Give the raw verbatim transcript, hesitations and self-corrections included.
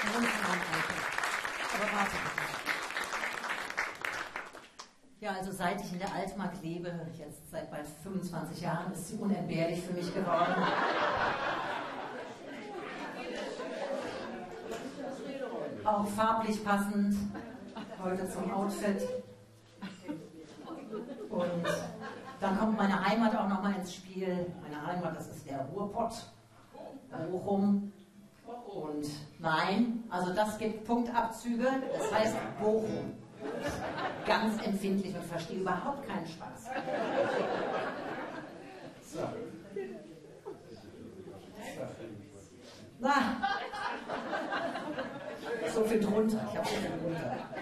Aber warte. Ja, also seit ich in der Altmark lebe, jetzt seit bald fünfundzwanzig Jahren, ist sie unentbehrlich für mich geworden. Auch farblich passend, heute zum Outfit. Und dann kommt meine Heimat auch nochmal ins Spiel. Meine Heimat, das ist der Ruhrpott, Bochum. Und nein, also das gibt Punktabzüge, das heißt Bochum. Ganz empfindlich und verstehe überhaupt keinen Spaß. So. Na, so viel drunter, ich habe so viel drunter.